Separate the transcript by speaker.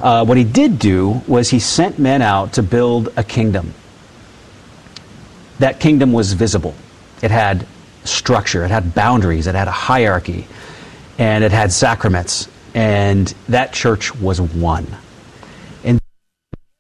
Speaker 1: What he did do was he sent men out to build a kingdom. That kingdom was visible. It had structure, it had boundaries, it had a hierarchy, and it had sacraments. And that church was one.